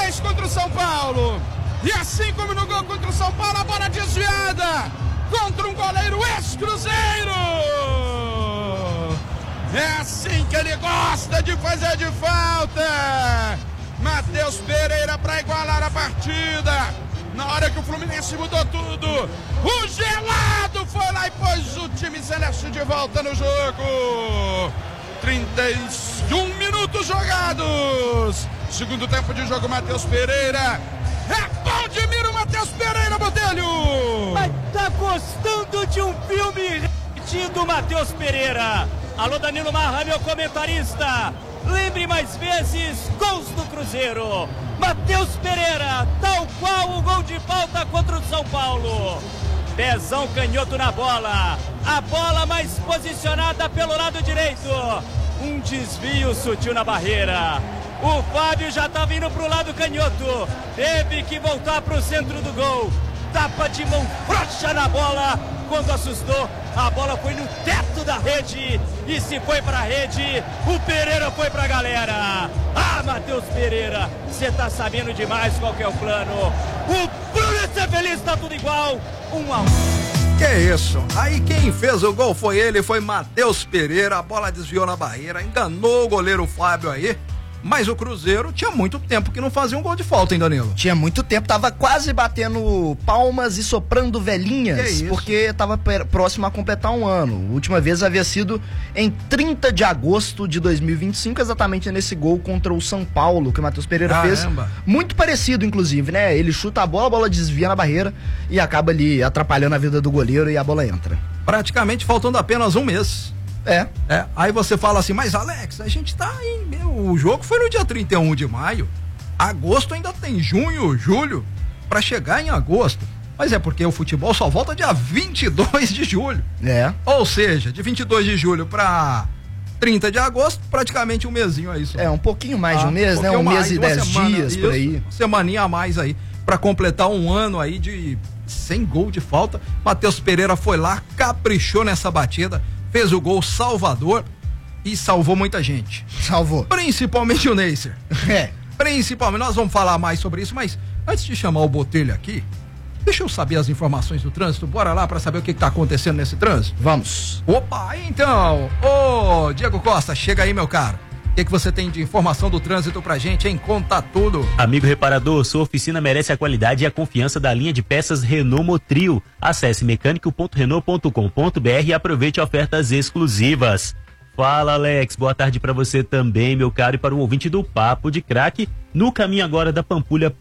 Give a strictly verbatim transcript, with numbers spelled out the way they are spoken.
vez contra o São Paulo. E assim como no gol contra o São Paulo, a bola desviada contra um goleiro ex-Cruzeiro. É assim que ele gosta de fazer de falta. Matheus Pereira para igualar a partida. Na hora que o Fluminense mudou tudo, o gelado foi lá e pôs o time celeste de volta no jogo. trinta e um minutos jogados. Segundo tempo de jogo, Matheus Pereira. É bom de mira o Matheus Pereira, Botelho. Mas tá gostando de um filme repetido, Matheus Pereira. Alô, Danilo Marra, meu comentarista. Lembre mais vezes, gols do Cruzeiro. Matheus Pereira, tal qual o gol de falta contra o São Paulo. Pezão canhoto na bola. A bola mais posicionada pelo lado direito. Um desvio sutil na barreira. O Fábio já tá vindo pro lado canhoto. Teve que voltar pro centro do gol. Tapa de mão frouxa na bola. Quando assustou, a bola foi no teto da rede. E se foi pra rede, o Pereira foi pra galera. Ah, Matheus Pereira, você tá sabendo demais qual que é o plano. O Fluminense é feliz, tá tudo igual. Um a um. Que isso? Aí quem fez o gol foi ele, foi Matheus Pereira. A bola desviou na barreira, enganou o goleiro Fábio aí. Mas o Cruzeiro tinha muito tempo que não fazia um gol de falta, hein, Danilo? Tinha muito tempo, tava quase batendo palmas e soprando velhinhas, porque tava próximo a completar um ano. A última vez havia sido em trinta de agosto de dois mil e vinte e cinco, exatamente nesse gol contra o São Paulo, que o Matheus Pereira Caramba. fez. Muito parecido, inclusive, né? Ele chuta a bola, a bola desvia na barreira e acaba ali atrapalhando a vida do goleiro e a bola entra. Praticamente faltando apenas um mês. É. é. Aí você fala assim, mas Alex, a gente tá em... Meu, o jogo foi no dia trinta e um de maio. Agosto ainda tem junho, julho, pra chegar em agosto. Mas é porque o futebol só volta dia vinte e dois de julho. É. Ou seja, de vinte e dois de julho pra trinta de agosto, praticamente um mesinho aí só. É, um pouquinho mais ah, de um mês, um né? Um mais, mês e dez semana, dias, isso, por aí. Semaninha a mais aí, pra completar um ano aí de sem gol de falta. Matheus Pereira foi lá, caprichou nessa batida, fez o gol salvador e salvou muita gente. Salvou. Principalmente o Neisser. É. Principalmente, nós vamos falar mais sobre isso, mas antes de chamar o Botelho aqui, deixa eu saber as informações do trânsito. Bora lá pra saber o que, que tá acontecendo nesse trânsito? Vamos. Opa, então, ô Diego Costa, chega aí, meu caro. O que, que você tem de informação do trânsito pra gente, hein? Conta tudo. Amigo reparador, sua oficina merece a qualidade e a confiança da linha de peças Renault Motril. Acesse mecânico ponto renault ponto com ponto br e aproveite ofertas exclusivas. Fala, Alex, boa tarde pra você também, meu caro, e para o ouvinte do Papo de Craque, no caminho agora da Pampulha